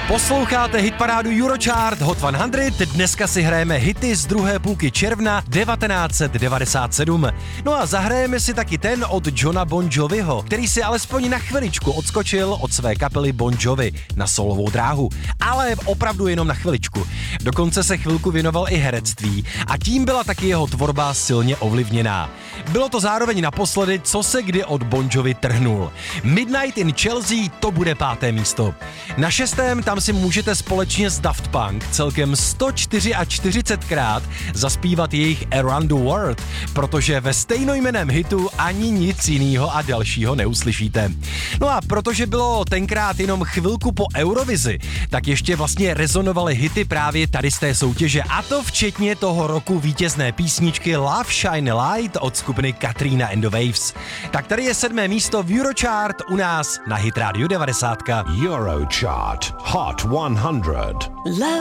Posloucháte hitparádu Eurochart Hot 100, dneska si hrajeme hity z druhé půlky června 1997. No a zahrajeme si taky ten od Johna Bon Joviho, který si alespoň na chviličku odskočil od své kapely Bon Jovi na solovou dráhu. Ale opravdu jenom na chviličku. Dokonce se chvilku věnoval i herectví a tím byla taky jeho tvorba silně ovlivněná. Bylo to zároveň naposledy, co se kdy od Bon Jovi trhnul. Midnight in Chelsea, to bude 5. místo. Na 6. tam si můžete společně s Daft Punk celkem 144krát zaspívat jejich Around the World, protože ve stejnojmenném hitu ani nic jiného a dalšího neuslyšíte. No a protože bylo tenkrát jenom chvilku po Eurovizi, tak ještě vlastně rezonovaly hity právě tady z té soutěže, a to včetně toho roku vítězné písničky Love Shine Light od skupiny Katrina and the Waves. Tak tady je 7. místo v Eurochart u nás na Hit Radio 90. Eurochart Hot 100. Love